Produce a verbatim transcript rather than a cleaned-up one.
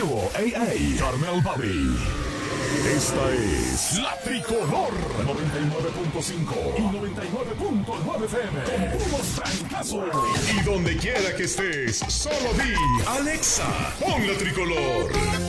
Ey, ey, Carmel Bobby. Esta es La Tricolor noventa y nueve punto cinco y noventa y nueve punto nueve F M. Con puros francazos. Y donde quiera que estés, solo di Alexa, pon La Tricolor.